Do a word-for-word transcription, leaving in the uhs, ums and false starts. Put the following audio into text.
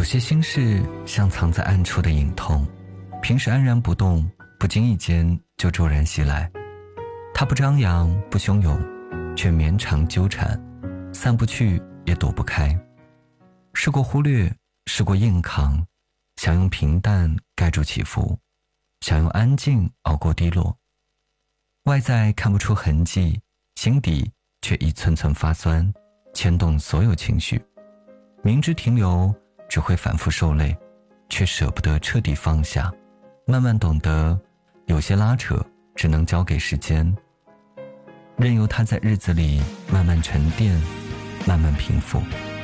些心事像藏在暗处的隐痛，平时安然不动，不经意间就骤然袭来。它不张扬不汹涌，却绵长纠缠，散不去也躲不开。试过忽略，试过硬扛，想用平淡盖住起伏，想用安静熬过低落。外在看不出痕迹，心底却一寸寸发酸，牵动所有情绪。明知停留只会反复受累，却舍不得彻底放下。慢慢懂得，有些拉扯只能交给时间，任由它在日子里慢慢沉淀，慢慢平复。